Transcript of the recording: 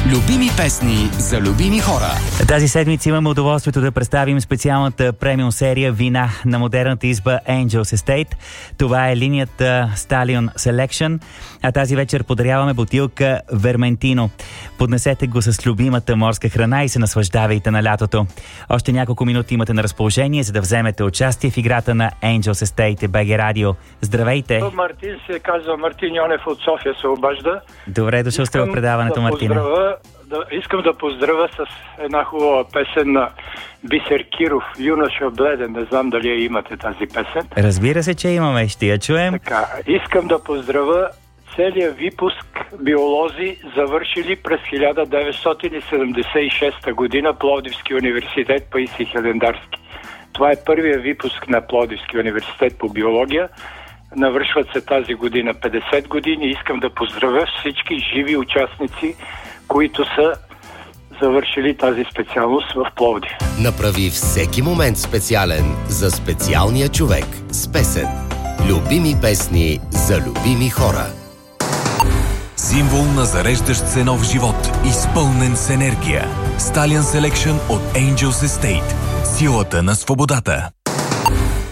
Любими песни за любими хора. Тази седмица имаме удоволствието да представим специалната премиум серия вина на модерната изба Angels Estate. Това е линията Stallion Selection, а тази вечер подаряваме бутилка Верментино. Поднесете го с любимата морска храна и се наслаждавайте на лятото. Още няколко минути имате на разположение, за да вземете участие в играта на Angels Estate и БГ Радио. Здравейте! Мартин се казва Мартин Йонев от София се обажда. Добре дошъл сте в предаването, Мартина. Искам да поздравя с една хубава песен на Бисер Киров, Юноша бледен. Не знам дали я имате тази песен. Разбира се, че имаме. Ще я чуем. Така, искам да поздравя целият випуск биолози, завършили през 1976 година Пловдивски университет Паисий Хилендарски. Това е първия випуск на Пловдивски университет по биология. Навършват се тази година 50 години. Искам да поздравя всички живи участници, които са завършили тази специалност в Пловдив. Направи всеки момент специален за специалния човек с песен. Любими песни за любими хора. Символ на зареждащ се нов живот, изпълнен с енергия. Stallion Selection от Angels Estate. Силата на свободата.